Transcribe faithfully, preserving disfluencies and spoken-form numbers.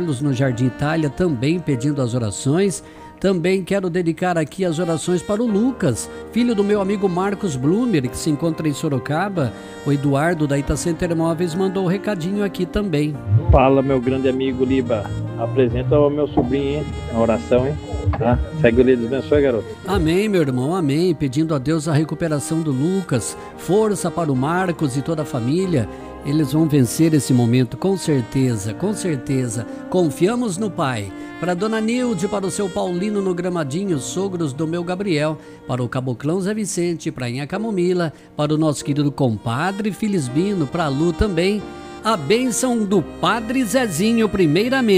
Carlos, no Jardim Itália, também pedindo as orações. Também quero dedicar aqui as orações para o Lucas, filho do meu amigo Marcos Blumer, que se encontra em Sorocaba. O Eduardo da Itacenter Móveis mandou um recadinho aqui também. Fala, meu grande amigo Liba. Apresenta o meu sobrinho, hein? Na oração, hein? Tá? Segue o Deus abençoe, garoto. Amém, meu irmão, amém. Pedindo a Deus a recuperação do Lucas, força para o Marcos e toda a família. Eles vão vencer esse momento, com certeza, com certeza. Confiamos no Pai. Para a Dona Nilde, para o seu Paulino no Gramadinho, sogros do meu Gabriel, para o Caboclão Zé Vicente, para a Inha Camomila, para o nosso querido compadre Filisbino, para a Lu também. A bênção do Padre Zezinho, primeiramente.